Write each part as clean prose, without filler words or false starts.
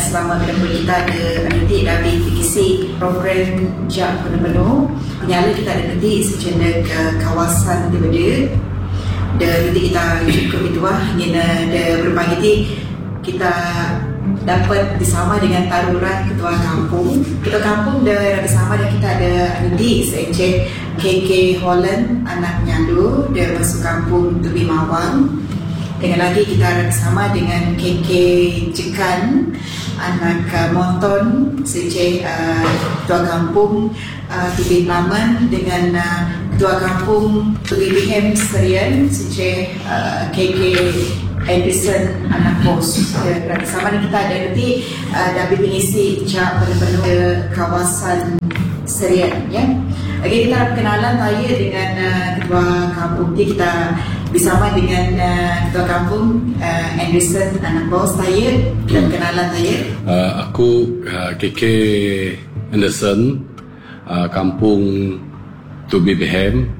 selama kita ada nanti dari fikisi program jak penuh penyala kita ada nanti sejenak kawasan di benda dan nanti kita cukup itu ada berbagai kita dapat bersama dengan taruran ketua kampung dan bersama dan kita ada nanti sencik KK Holland anak Nyandu dia masuk kampung Tubi Mawang. Dengan lagi kita bersama dengan KK Jekan anak Monton sencik ketua kampung Tubi Laman dengan ketua kampung Tubi Bihem Serian sencik KK Edison anak bos. Bersama kita ada nanti dapat mengisi jak penuh kawasan Serian ya. Okey, kita perkenalan saya dengan ketua kampung kita bersama dengan ketua kampung Edison anak bos saya dan kenalan saya. Aku KK Anderson kampung Tubi Behem.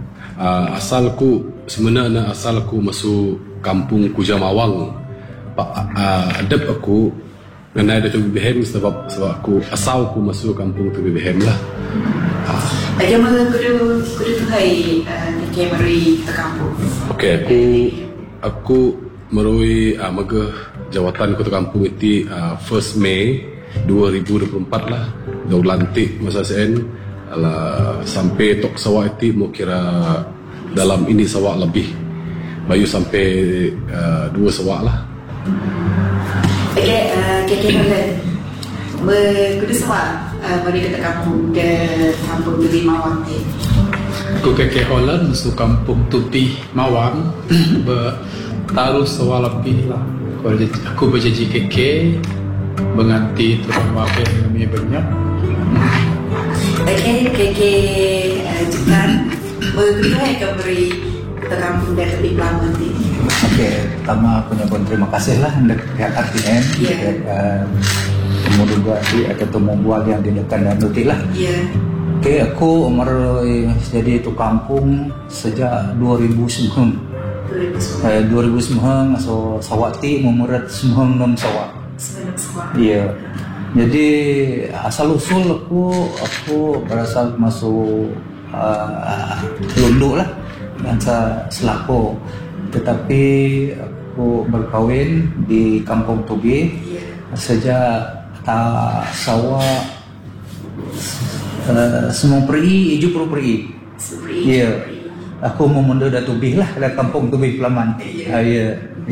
Sebenarnya asalku masuk kampung Kujamawang. Adab aku kena ada Tubi Behem sebab aku asalku masuk kampung Tubi Behem lah. Bagaimana kudu tuhai KK ke kampung? Okey, aku merui megah jawatan kota kampung itu 1 Mei 2024 lah. Dah lantik masa sen sampai tok sawak itu mau kira dalam ini sawak lebih bayu sampai 2 sawak lah. Okey, KK Holland kudu sawak mari kita kampung ke kampung Tubi Mawang ni. Aku KK Holland masuk kampung Tubi Mawang bertaruh sawak lebih lah. Aku berjanji KK menganti turun wabah kami banyak. Okey, KK Jekan berkenai ke beri kita kampung dari Tubi Mawang ni. Okey, pertama aku nyebut terima kasih lah untuk pihak RTM temu dua atau temu buah yang dilakukan dan nutik lah. Okey, aku umur jadi itu kampung sejak 2009. 2009 so sawati memerat semua 6 sawak. Iya. Jadi asal usul aku berasal masuk Londo lah dan selaku, tetapi aku berkahwin di kampung Tubi sejak sawah semua pergi hijau peri. Iya. Aku mau mundur dah Tubi lah dari kampung Tubi Pelaman. Ya.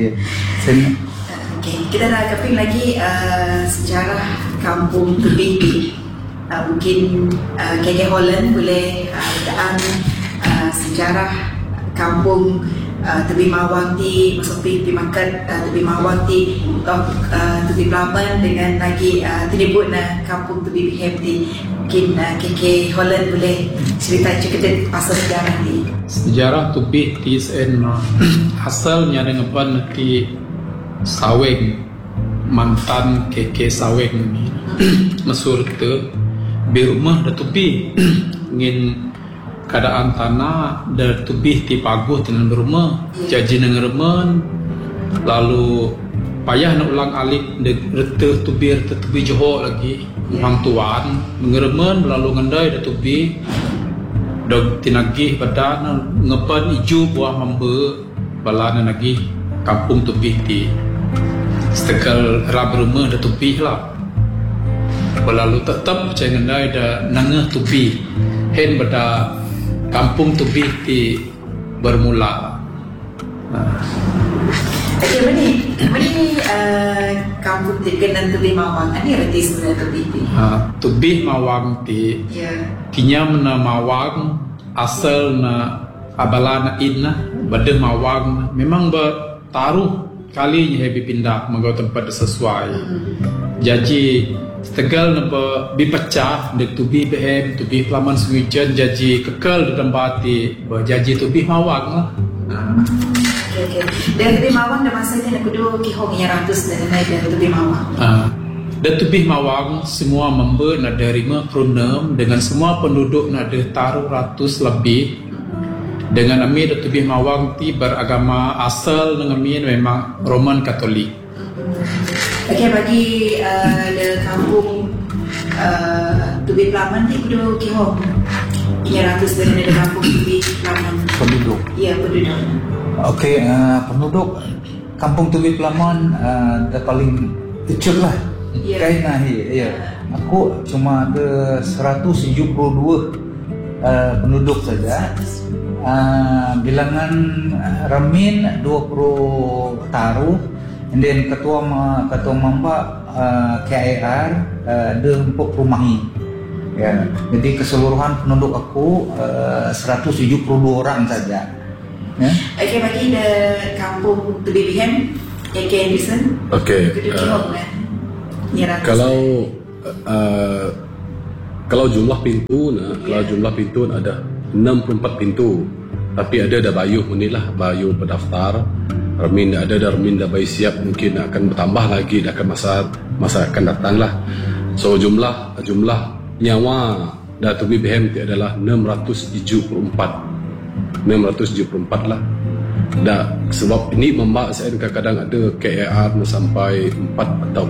Okay, kita nak keping lagi sejarah kampung Tubi. Mungkin KK Holland boleh bertaan sejarah kampung Tubi Mawang di masuk pi market Tubi Mawang di Tubi Pelaman dengan lagi terlibat kampung Tubi Behem di. Mungkin KK Holland boleh cerita sedikit pasal sejarah ni. Sejarah Tubi TSN asalnya dengan nanti Saweng mantan KK Saweng ni masuk ke berumah dah Tubi ingin keadaan tanah dan Tubi ti paguh dengan berumah jadi dengan remen lalu payah nak ulang alik rete Tubi Johor lagi orang tuan mengeremen lalu ngendai dah Tubi dah tinagih badan ngepan hijau buah mamba balana lagi kampung Tubi ti setegal rab rumah dah Tubi lah lalu tetap macam ngendai dah nangah Tubi hen pada kampung Tubi ti bermula. Okey, mani kampung ti kena Tubi Mawang. Ani arti sebenarnya Tubi ti. Tubi Mawang ti. Tinya mena Mawang asal na abalana inna bade Mawang memang bertaruh kali nya pindah mengau tempat sesuai. Jadi setegal nampak dipecah dek Tubi Behem, Tubi Pelaman Swijen jadi kekal di tempat ti berjanji Tubi Mawang lah. Okay. Dan Tubi Mawang dah masa ni nak kudu kihong yang ratus dan naik dari Tubi Mawang. Dan Tubi Mawang semua member nak derima pronem dengan semua penduduk nak ada taruh ratus lebih. Dengan kami dan Tubi Mawang ti beragama asal dengan kami memang Roman Katolik. Okey, bagi kampung Tubi Pelaman ni kudu kihong. Inya ratus dari kampung Tubi Pelaman. Penduduk. Ya, penduduk. Okey, penduduk kampung Tubi Pelaman dah paling kecil lah. Ya. Kainah ya. Aku cuma ada 172 penduduk saja. Bilangan Ramin 20 taruh, and then ketua mamba KIR ada 40 rumahi. Ya, jadi keseluruhan penduduk aku 172 orang saja. Ya. Okey, bagi the kampung Tubi Bihem, AK Anderson. Okey. Kudu kihong lah. Inya ratus. Kalau jumlah pintu kalau jumlah pintu ada 64 pintu. Tapi ada dah bayuh ni lah, bayuh pendaftar. Ramin dah ada, Ramin dah bayi siap, mungkin akan bertambah lagi dah akan masa akan datang lah. So jumlah nyawa dah Tubi Bihem adalah 674 lah. Dah sebab ini membak saya kadang-kadang ada KAR sampai 4 atau